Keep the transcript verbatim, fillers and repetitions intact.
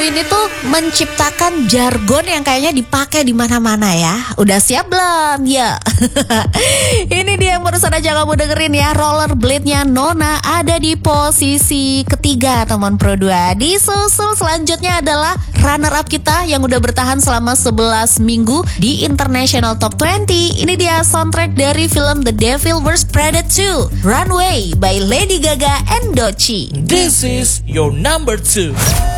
ini tuh menciptakan jargon yang kayaknya dipakai di mana-mana ya. Udah siap belum? Ya. Ini dia yang barusan aja kamu dengerin ya. Rollerblade-nya Nona ada di posisi ketiga teman Pro dua. Disusul selanjutnya adalah runner up kita yang udah bertahan selama sebelas minggu di International Top dua puluh. Ini dia soundtrack dari film The Devil Wears Prada two, Runway by Lady Gaga and Doechii. This is your number two.